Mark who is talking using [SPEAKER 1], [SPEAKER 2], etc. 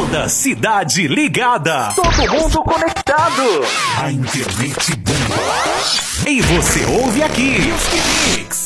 [SPEAKER 1] Toda cidade ligada.
[SPEAKER 2] Todo mundo conectado.
[SPEAKER 1] A internet bomba. E você ouve aqui. Music Mix.